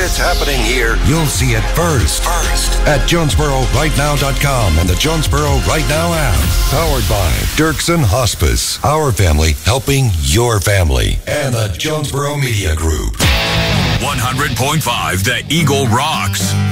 it's happening here, you'll see it first. At JonesboroRightNow.com and the Jonesboro Right Now app. Powered by Dirksen Hospice. Our family helping your family. And the Jonesboro Media Group. 100.5 The Eagle rocks.